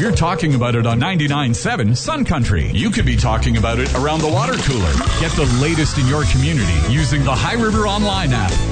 We're talking about it on 99.7 Sun Country. You could be talking about it around the water cooler. Get the latest in your community using the High River Online app.